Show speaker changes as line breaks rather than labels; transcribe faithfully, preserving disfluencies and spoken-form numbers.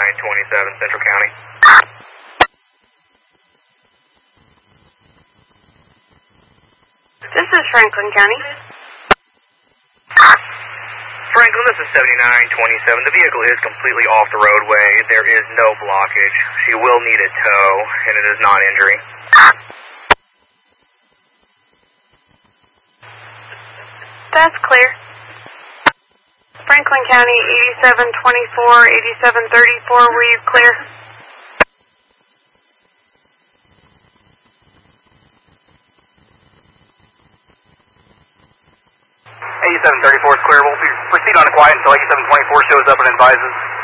seventy-nine twenty-seven, Central County.
This is Franklin County.
Franklin, this is seventy-nine twenty-seven. The vehicle is completely off the roadway. There is no blockage. She will need a tow, and it is not injury.
That's clear. Franklin County, eighty-seven twenty-four, eighty-seven thirty-four, were you clear?
eighty-seven thirty-four is clear. We'll proceed on a quiet until eighty-seven twenty-four shows up and advises.